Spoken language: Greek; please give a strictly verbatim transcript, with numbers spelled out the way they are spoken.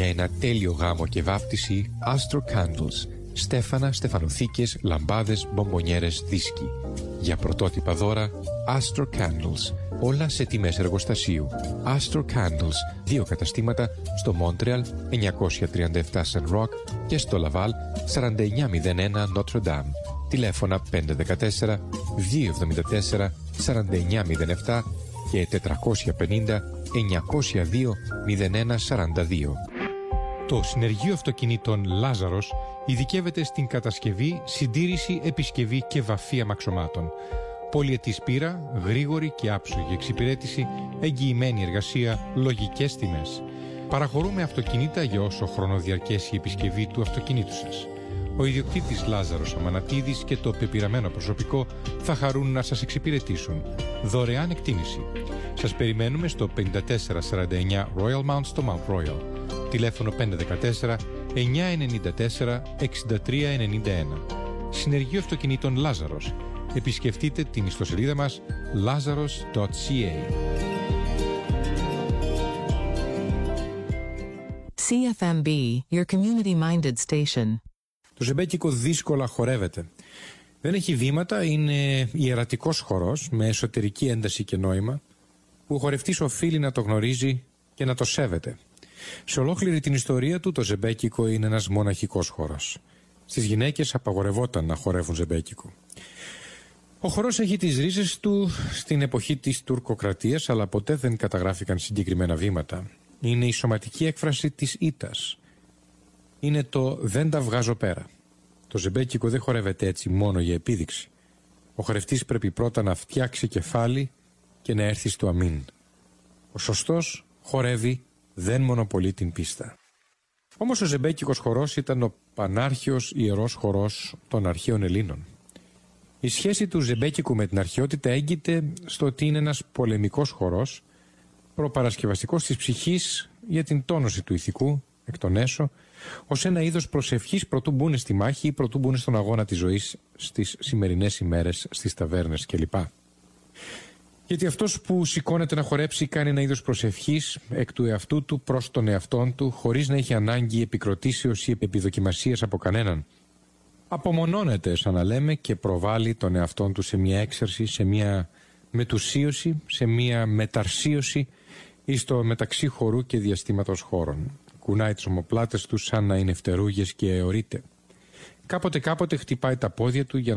Για ένα τέλειο γάμο και βάπτιση, Astro Candles. Στέφανα, στεφανοθήκες, λαμπάδες, μπομπονιέρες, δίσκοι. Για πρωτότυπα δώρα, Astro Candles. Όλα σε τιμές εργοστασίου. Astro Candles. Δύο καταστήματα στο Μόντρεαλ εννιακόσια τριάντα επτά Saint Roch και στο Λαβάλ σαράντα εννιά μηδέν ένα Notre Dame. Τηλέφωνα πέντε ένα τέσσερα δύο εβδομήντα τέσσερα σαράντα εννιά μηδέν επτά και τετρακόσια πενήντα εννιακόσια δύο μηδέν ένα σαράντα δύο. Το Συνεργείο Αυτοκινήτων Λάζαρος ειδικεύεται στην κατασκευή, συντήρηση, επισκευή και βαφή αμαξωμάτων. Πολυετής πείρα, γρήγορη και άψογη εξυπηρέτηση, εγγυημένη εργασία, λογικές τιμές. Παραχωρούμε αυτοκίνητα για όσο χρόνο διαρκέσει η επισκευή του αυτοκινήτου σας. Ο ιδιοκτήτης Λάζαρος Αμανατίδης και το πεπειραμένο προσωπικό θα χαρούν να σας εξυπηρετήσουν. Δωρεάν εκτίμηση. Σας περιμένουμε στο πενήντα τέσσερα σαράντα εννιά Royal Mount στο Mount Royal. Τηλέφωνο πέντε ένα τέσσερα εννιά εννιά τέσσερα εξήντα τρία ενενήντα ένα. Συνεργείο Αυτοκινήτων Λάζαρος. Επισκεφτείτε την ιστοσελίδα μας lazarus τελεία ca. σι εφ εμ μπι, your community-minded station. Το ζεμπέκικο δύσκολα χορεύεται. Δεν έχει βήματα, είναι ιερατικός χορός με εσωτερική ένταση και νόημα που ο χορευτής οφείλει να το γνωρίζει και να το σέβεται. Σε ολόκληρη την ιστορία του το ζεμπέκικο είναι ένας μοναχικός χορός. Στις γυναίκες απαγορευόταν να χορεύουν ζεμπέκικο. Ο χορός έχει τις ρίζες του στην εποχή της τουρκοκρατίας, αλλά ποτέ δεν καταγράφηκαν συγκεκριμένα βήματα. Είναι η σωματική έκφραση της ήττας. Είναι το «δεν τα βγάζω πέρα». Το ζεμπέκικο δεν χορεύεται έτσι μόνο για επίδειξη. Ο χορευτής πρέπει πρώτα να φτιάξει κεφάλι και να έρθει στο αμήν. Ο σωστός χορεύει, δεν μονοπολεί την πίστα. Όμως ο ζεμπέκικος χορός ήταν ο πανάρχαιος ιερός χορός των αρχαίων Ελλήνων. Η σχέση του ζεμπέκικου με την αρχαιότητα έγκυται στο ότι είναι ένας πολεμικός χορός, προπαρασκευαστικός της ψυχής για την τόνωση του ηθικού, εκ των έσω, ως ένα είδος προσευχής προτού μπουν στη μάχη ή προτού μπουν στον αγώνα της ζωής στις σημερινές ημέρες, στις ταβέρνες κλπ. Γιατί αυτός που σηκώνεται να χορέψει κάνει ένα είδος προσευχής εκ του εαυτού του προς τον εαυτόν του, χωρίς να έχει ανάγκη επικροτήσεως ή επιδοκιμασίας από κανέναν. Απομονώνεται, σαν να λέμε, και προβάλλει τον εαυτόν του σε μια έξαρση, σε μια μετουσίωση, σε μια μεταρσίωση ή στο μεταξύ χορού και διαστήματος χώρων. Κουνάει τις ομοπλάτες του σαν να είναι φτερούγες και αιωρείται. Κάποτε κάποτε χτυπάει τα πόδια του για να